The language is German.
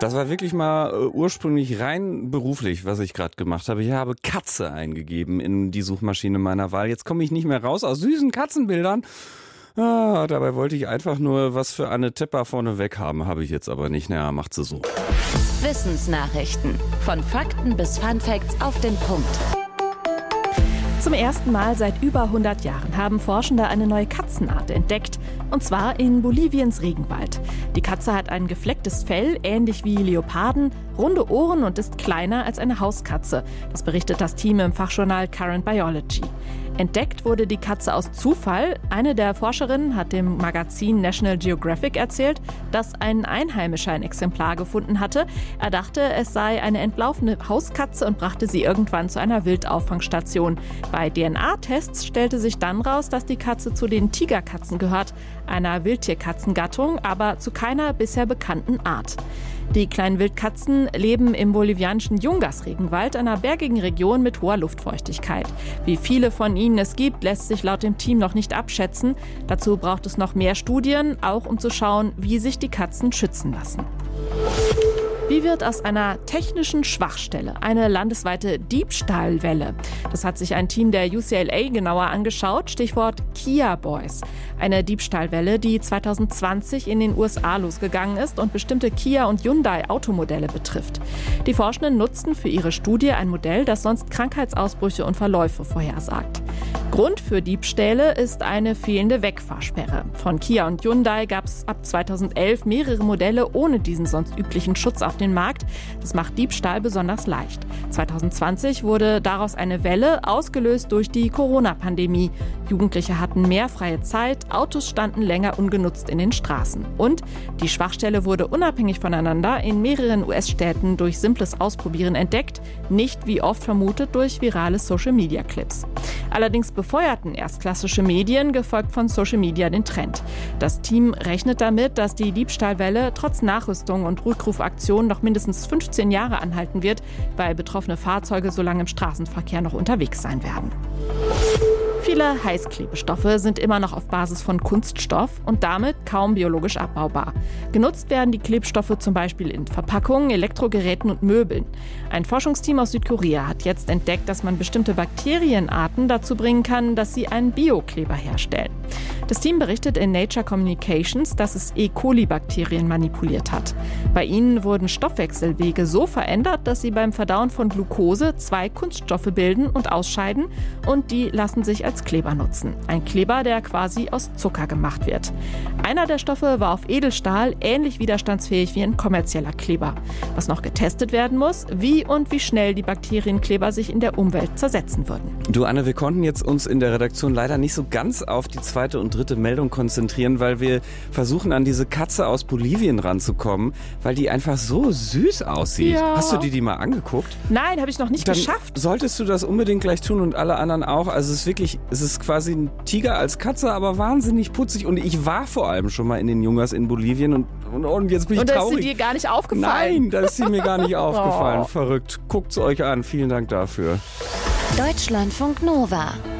Das war wirklich mal ursprünglich rein beruflich, was ich gerade gemacht habe. Ich habe Katze eingegeben in die Suchmaschine meiner Wahl. Jetzt komme ich nicht mehr raus aus süßen Katzenbildern. Dabei wollte ich einfach nur was für Anne Tepper vorneweg haben. Habe ich jetzt aber nicht. Naja, macht sie so. Wissensnachrichten. Von Fakten bis Funfacts auf den Punkt. Zum ersten Mal seit über 100 Jahren haben Forschende eine neue Katzenart entdeckt, und zwar in Boliviens Regenwald. Die Katze hat ein geflecktes Fell, ähnlich wie Leoparden, runde Ohren und ist kleiner als eine Hauskatze. Das berichtet das Team im Fachjournal Current Biology. Entdeckt wurde die Katze aus Zufall. Eine der Forscherinnen hat dem Magazin National Geographic erzählt, dass ein Einheimischer ein Exemplar gefunden hatte. Er dachte, es sei eine entlaufene Hauskatze und brachte sie irgendwann zu einer Wildauffangstation. Bei DNA-Tests stellte sich dann raus, dass die Katze zu den Tigerkatzen gehört, einer Wildtierkatzengattung, aber zu keiner bisher bekannten Art. Die kleinen Wildkatzen leben im bolivianischen Yungas-Regenwald, einer bergigen Region mit hoher Luftfeuchtigkeit. Wie viele von ihnen es gibt, lässt sich laut dem Team noch nicht abschätzen. Dazu braucht es noch mehr Studien, auch um zu schauen, wie sich die Katzen schützen lassen. Wie wird aus einer technischen Schwachstelle eine landesweite Diebstahlwelle? Das hat sich ein Team der UCLA genauer angeschaut. Stichwort Kia Boys. Eine Diebstahlwelle, die 2020 in den USA losgegangen ist und bestimmte Kia- und Hyundai-Automodelle betrifft. Die Forschenden nutzten für ihre Studie ein Modell, das sonst Krankheitsausbrüche und Verläufe vorhersagt. Grund für Diebstähle ist eine fehlende Wegfahrsperre. Von Kia und Hyundai gab es ab 2011 mehrere Modelle ohne diesen sonst üblichen Schutz auf den Markt. Das macht Diebstahl besonders leicht. 2020 wurde daraus eine Welle, ausgelöst durch die Corona-Pandemie. Jugendliche hatten mehr freie Zeit, Autos standen länger ungenutzt in den Straßen. Und die Schwachstelle wurde unabhängig voneinander in mehreren US-Städten durch simples Ausprobieren entdeckt, nicht wie oft vermutet durch virale Social-Media-Clips. Allerdings befeuerten erst klassische Medien, gefolgt von Social Media, den Trend. Das Team rechnet damit, dass die Diebstahlwelle trotz Nachrüstung und Rückrufaktionen noch mindestens 15 Jahre anhalten wird, weil betroffene Fahrzeuge so lange im Straßenverkehr noch unterwegs sein werden. Viele Heißklebestoffe sind immer noch auf Basis von Kunststoff und damit kaum biologisch abbaubar. Genutzt werden die Klebstoffe zum Beispiel in Verpackungen, Elektrogeräten und Möbeln. Ein Forschungsteam aus Südkorea hat jetzt entdeckt, dass man bestimmte Bakterienarten dazu bringen kann, dass sie einen Biokleber herstellen. Das Team berichtet in Nature Communications, dass es E. coli-Bakterien manipuliert hat. Bei ihnen wurden Stoffwechselwege so verändert, dass sie beim Verdauen von Glucose 2 Kunststoffe bilden und ausscheiden, und die lassen sich als Kleber nutzen. Ein Kleber, der quasi aus Zucker gemacht wird. Einer der Stoffe war auf Edelstahl, ähnlich widerstandsfähig wie ein kommerzieller Kleber. Was noch getestet werden muss, wie und wie schnell die Bakterienkleber sich in der Umwelt zersetzen würden. Du Anne, wir konnten jetzt uns in der Redaktion leider nicht so ganz auf die zweite und dritte Meldung konzentrieren, weil wir versuchen, an diese Katze aus Bolivien ranzukommen, weil die einfach so süß aussieht. Ja. Hast du die mal angeguckt? Nein, habe ich noch nicht geschafft. Solltest du das unbedingt gleich tun und alle anderen auch. Also es ist quasi ein Tiger als Katze, aber wahnsinnig putzig. Und ich war vor allem schon mal in den Yungas in Bolivien und jetzt bin ich traurig. Und ist sie dir gar nicht aufgefallen? Nein, da ist sie mir gar nicht aufgefallen. Verrückt. Guckt's euch an. Vielen Dank dafür. Deutschlandfunk Nova.